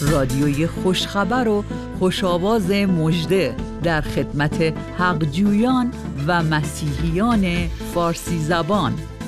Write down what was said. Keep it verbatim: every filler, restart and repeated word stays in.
رادیوی خوشخبر و خوشاواز مژده در خدمت حقجویان و مسیحیان فارسی زبان.